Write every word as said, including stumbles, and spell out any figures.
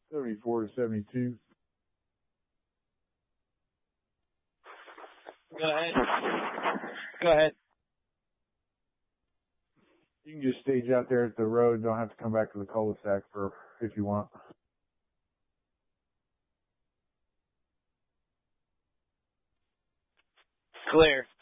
seventy-four to seventy-two. Go ahead. Go ahead. You can just stage out there at the road. Don't have to come back to the cul-de-sac for if you want. Clear.